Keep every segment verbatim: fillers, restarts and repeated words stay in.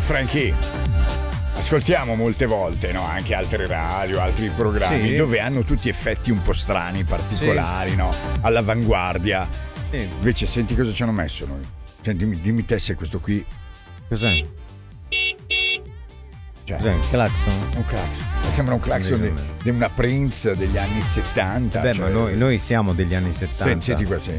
Frankie, ascoltiamo molte volte, no? Anche altre radio, altri programmi, sì, dove hanno tutti effetti un po' strani, particolari, sì, no? All'avanguardia. Sì. Invece senti cosa ci hanno messo noi. Senti, dimmi, dimmi te se questo qui. Cos'è? Cioè, cos'è? Un clacson? Un clacson. Sembra un clacson di, di una Prince degli anni settanta. Beh, cioè... ma noi, noi siamo degli anni settanta. Senti qua, sì.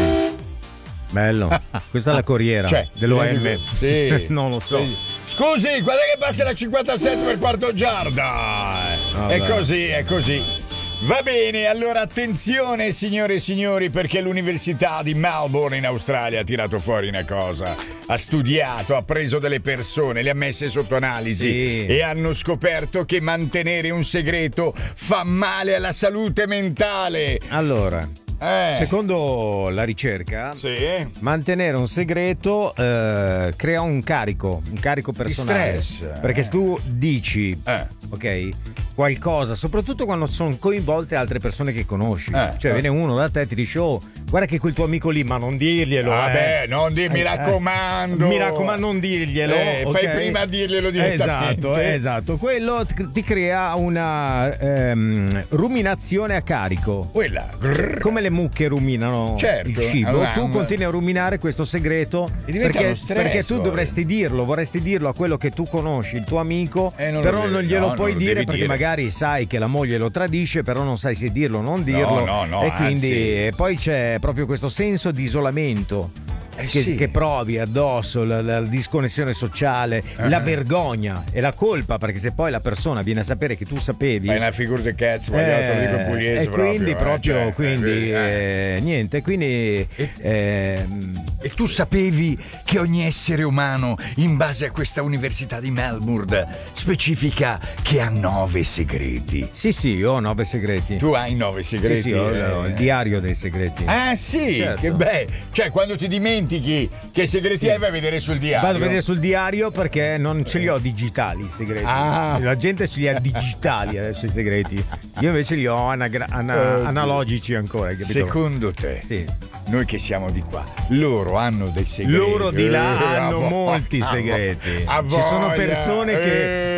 Bello. Questa è la corriera, cioè, dell'O M. Sì. Non lo so. Sì. Scusi, guarda che passa la cinquantasette per quarto giarda. Oh, è beh. così, è così. Va bene, allora attenzione signore e signori, perché l'Università di Melbourne in Australia ha tirato fuori una cosa. Ha studiato, ha preso delle persone, le ha messe sotto analisi, sì, e hanno scoperto che mantenere un segreto fa male alla salute mentale. Allora, Eh. secondo la ricerca, sì, mantenere un segreto eh, crea un carico, un carico personale. Di stress. Perché eh. se tu dici, eh. ok, qualcosa, soprattutto quando sono coinvolte altre persone che conosci, eh. cioè eh. viene uno da te e ti dice, oh, guarda che quel tuo amico lì, ma non dirglielo. Vabbè, eh. non di, mi eh, raccomando. Mi raccomando, non dirglielo. Eh, okay? Fai prima a dirglielo direttamente. Esatto, esatto. Quello ti crea una ehm, ruminazione a carico. Quella. Grrr. Come le mucche ruminano, certo, il cibo, allora, tu continui a ruminare questo segreto perché, stress, perché tu poi. dovresti dirlo, vorresti dirlo a quello che tu conosci, il tuo amico, eh, non però lo non glielo no, puoi non dire lo perché dire. magari sai che la moglie lo tradisce, però non sai se dirlo o non dirlo, no, no, no, e quindi anzi. poi c'è proprio questo senso di isolamento. Eh che, sì. che provi addosso, la, la disconnessione sociale, uh-huh. la vergogna e la colpa, perché se poi la persona viene a sapere che tu sapevi, fai una figura di cazzo, sbagliato, eh, dico pugliese e quindi proprio, proprio eh, cioè, quindi eh, eh, niente, quindi e, eh, e tu sapevi che ogni essere umano, in base a questa Università di Melbourne, specifica che ha nove segreti? Sì, sì, io ho nove segreti. Tu hai nove segreti? Sì, sì, ho, ho il diario dei segreti. Ah sì, certo. Che bello. Cioè quando ti dimentichi che segreti sì. hai, vai a vedere sul diario. Vado a vedere sul diario perché non ce li ho digitali i segreti. Ah. La gente ce li ha digitali adesso i segreti. Io invece li ho anagra- ana- uh, analogici ancora, capito? Secondo te? Sì. Noi che siamo di qua, loro hanno dei segreti. Loro di là eh, hanno vo- molti a segreti. A Ci sono persone che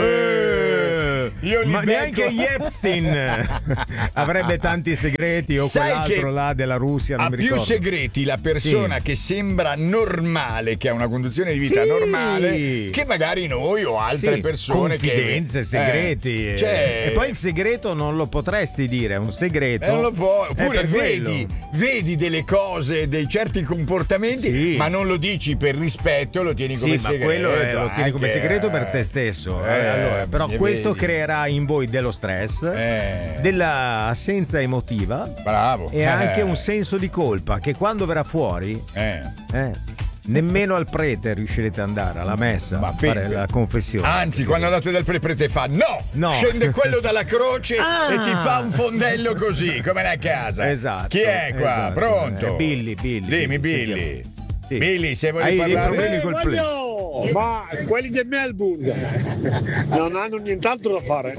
eh, io li ma becco. neanche Epstein avrebbe tanti segreti, o sai quell'altro là della Russia, non ha mi più ricordo. segreti la persona sì. che sembra normale, che ha una condizione di vita sì. normale, che magari noi o altre sì. persone confidenze, che segreti eh, cioè... e poi il segreto non lo potresti dire, è un segreto, eh, non lo può. Oppure vedi, vedi delle cose, dei certi comportamenti, sì. ma non lo dici per rispetto, lo tieni come sì, segreto. Ma quello è, lo tieni come anche, segreto per te stesso. Eh, allora, però questo vedi. creerà in voi dello stress, eh. dell'assenza emotiva. Bravo. E eh. anche un senso di colpa che quando verrà fuori eh. Eh, nemmeno al prete riuscirete ad andare alla messa a fare la confessione. Anzi, quando andate dal pre- prete fa no, no. scende quello dalla croce ah. e ti fa un fondello così come a casa. Esatto. Chi è qua? Esatto, Pronto? È Billy, Billy. Dimmi Billy. Billy. Sì. Billy, se vuoi Hai parlare dei problemi col play. Ma quelli del Melbourne non hanno nient'altro da fare.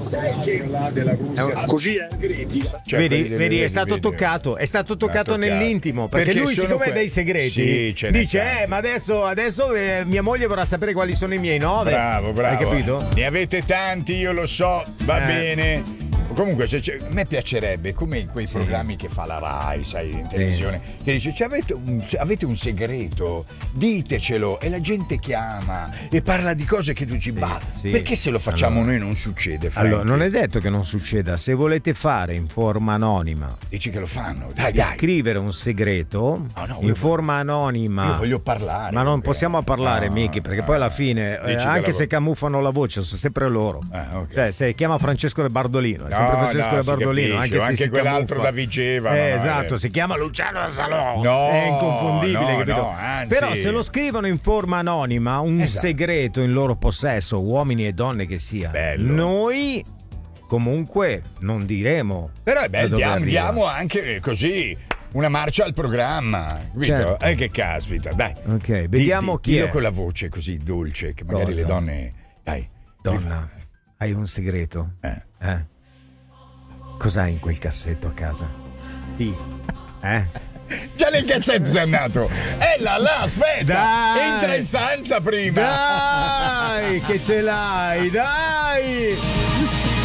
Così è. Cioè, vedi, vedi, vedi, è stato vedi. toccato, è stato toccato toccato. nell'intimo, perché, Perché lui siccome que- ha dei segreti sì, dice eh ma adesso, adesso eh, mia moglie vorrà sapere quali sono i miei nove. Bravo, bravo. Hai capito? Ne avete tanti, io lo so, va eh. bene. Comunque, se a me piacerebbe, come in quei sì. programmi che fa la Rai, sai, in televisione, sì. che dice: cioè, avete, un, avete un segreto, ditecelo, e la gente chiama e parla di cose che tu dici, sì, bah, sì. perché se lo facciamo allora, noi non succede? Frankie? Allora, non è detto che non succeda. Se volete fare in forma anonima, dici che lo fanno, dai, dai. Scrivere un segreto oh, no, in io, forma anonima. Io voglio parlare. Ma non perché... possiamo parlare, no, Miki, perché no, poi alla fine, eh, anche se camuffano la voce, sono sempre loro. Eh, okay. Cioè, se chiama Francesco De Bardolino, è no, sempre Francesco no, De Bardolino, capisce, anche se anche si quell'altro camuffa. da Vigeva. Eh, no, esatto, eh. si chiama Luciano Salò. No, è inconfondibile, no, capito? no, anzi. Però se lo scrivono in forma anonima, un esatto. segreto in loro possesso, uomini e donne che sia, bello. Noi comunque non diremo. Però è bello, diamo, diamo anche così una marcia al programma, certo. Eh, che caspita, dai. Ok, vediamo di, di, chi dillo è. con la voce così dolce che magari Cosa? le donne, dai. Donna, hai un segreto? Eh. Eh? Cos'hai in quel cassetto a casa? Sì. Eh? Già nel cassetto sei andato. E là, là, aspetta. Dai. Entra in stanza prima. Dai, che ce l'hai, dai.